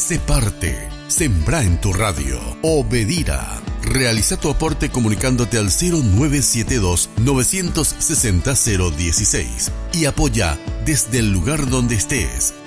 Sé parte. Sembra en tu radio. Obedira. Realiza tu aporte comunicándote al 0972-960-016 y apoya desde el lugar donde estés.